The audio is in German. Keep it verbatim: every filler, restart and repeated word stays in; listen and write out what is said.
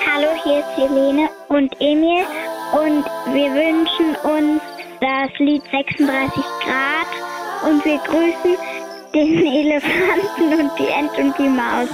Hallo, hier ist Helene und Emil und wir wünschen uns das Lied sechsunddreißig Grad und wir grüßen den Elefanten und die Ente und die Maus.